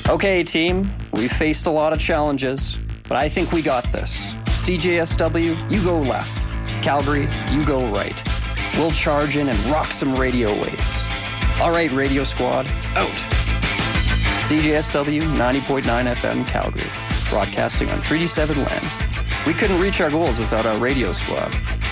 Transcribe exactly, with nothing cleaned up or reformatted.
Okay, team, we've faced a lot of challenges, but I think we got this. C J S W, you go left. Calgary, you go right. We'll charge in and rock some radio waves. All right, Radio Squad, out. C J S W ninety point nine F M Calgary, broadcasting on Treaty seven land. We couldn't reach our goals without our Radio Squad.